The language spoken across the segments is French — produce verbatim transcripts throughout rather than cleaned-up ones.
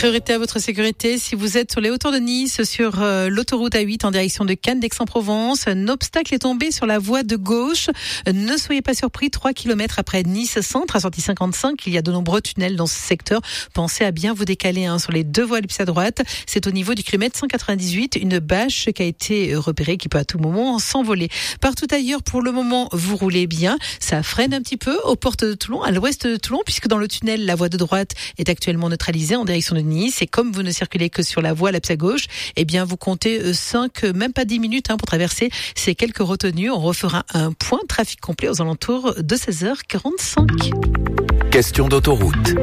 Priorité à votre sécurité si vous êtes sur les hauteurs de Nice, sur euh, l'autoroute A huit en direction de Cannes d'Aix-en-Provence. Un obstacle est tombé sur la voie de gauche. Ne soyez pas surpris, trois kilomètres après Nice Centre, à sortie cinquante-cinq, il y a de nombreux tunnels dans ce secteur. Pensez à bien vous décaler hein, sur les deux voies les plus à droite. C'est au niveau du kilomètre cent quatre-vingt-dix-huit, une bâche qui a été repérée, qui peut à tout moment s'envoler. Partout ailleurs, pour le moment, vous roulez bien. Ça freine un petit peu aux portes de Toulon, à l'ouest de Toulon, puisque dans le tunnel, la voie de droite est actuellement neutralisée en direction de Nice. Et comme vous ne circulez que sur la voie la plus à gauche, eh bien, vous comptez cinq, même pas dix minutes hein, pour traverser ces quelques retenues. On refera un point trafic complet aux alentours de seize heures quarante-cinq. Question d'autoroute.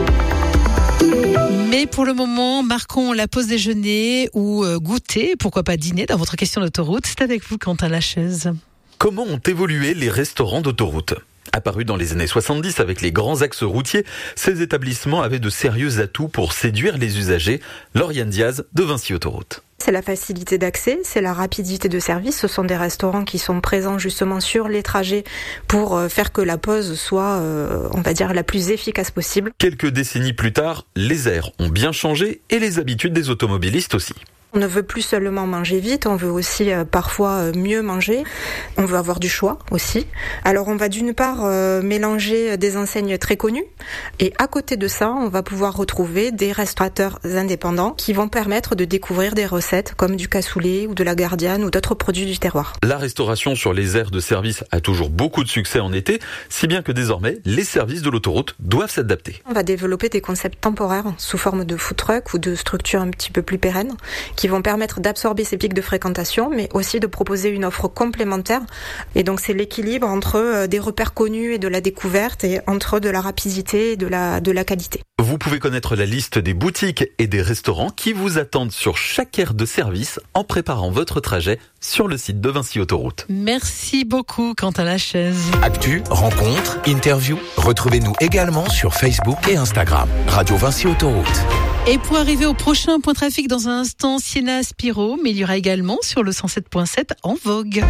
Mais pour le moment, marquons la pause déjeuner ou euh, goûter, pourquoi pas dîner dans votre question d'autoroute. C'est avec vous, Quentin Lachaise. Comment ont évolué les restaurants d'autoroute ? Apparus dans les années soixante-dix avec les grands axes routiers, ces établissements avaient de sérieux atouts pour séduire les usagers. Lauriane Diaz de Vinci Autoroute. C'est la facilité d'accès, c'est la rapidité de service. Ce sont des restaurants qui sont présents justement sur les trajets pour faire que la pause soit, euh, on va dire, la plus efficace possible. Quelques décennies plus tard, les airs ont bien changé et les habitudes des automobilistes aussi. On ne veut plus seulement manger vite, on veut aussi euh, parfois euh, mieux manger. On veut avoir du choix aussi. Alors on va d'une part euh, mélanger des enseignes très connues et à côté de ça, on va pouvoir retrouver des restaurateurs indépendants qui vont permettre de découvrir des recettes comme du cassoulet ou de la gardiane ou d'autres produits du terroir. La restauration sur les aires de service a toujours beaucoup de succès en été, si bien que désormais, les services de l'autoroute doivent s'adapter. On va développer des concepts temporaires sous forme de food truck ou de structures un petit peu plus pérennes qui vont permettre d'absorber ces pics de fréquentation, mais aussi de proposer une offre complémentaire. Et donc c'est l'équilibre entre des repères connus et de la découverte, et entre de la rapidité et de la, de la qualité. Vous pouvez connaître la liste des boutiques et des restaurants qui vous attendent sur chaque aire de service en préparant votre trajet sur le site de Vinci Autoroute. Merci beaucoup, Quentin Lachaise. Actu, rencontres, interviews, retrouvez-nous également sur Facebook et Instagram. Radio Vinci Autoroute. Et pour arriver au prochain point trafic dans un instant, Siena Spiro, mais il y aura également sur le cent sept virgule sept en vogue.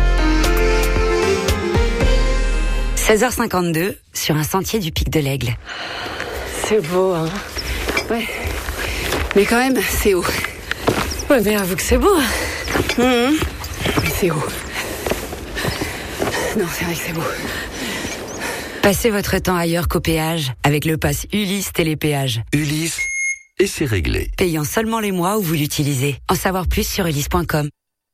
seize heures cinquante-deux, sur un sentier du Pic de l'Aigle. C'est beau, hein. Ouais. Mais quand même, c'est haut. Ouais, mais avoue que c'est beau. Mmh. Mais c'est haut. Non, c'est vrai que c'est beau. Passez votre temps ailleurs qu'au péage, avec le pass Ulysse Télépéage. Ulysse, et c'est réglé. Payant seulement les mois où vous l'utilisez. En savoir plus sur ulysse point com.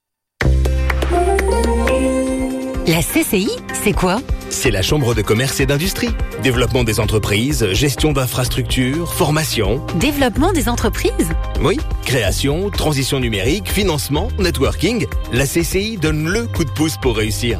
La C C I, c'est quoi ? C'est la Chambre de commerce et d'industrie. Développement des entreprises, gestion d'infrastructures, formation. Développement des entreprises ? Oui, création, transition numérique, financement, networking. La C C I donne le coup de pouce pour réussir.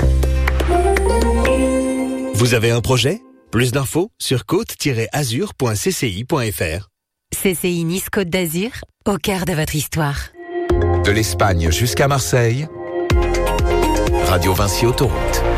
Vous avez un projet ? Plus d'infos sur côte tiret azur point c c i point f r. C C I Nice Côte d'Azur, au cœur de votre histoire. De l'Espagne jusqu'à Marseille, Radio Vinci Autoroute.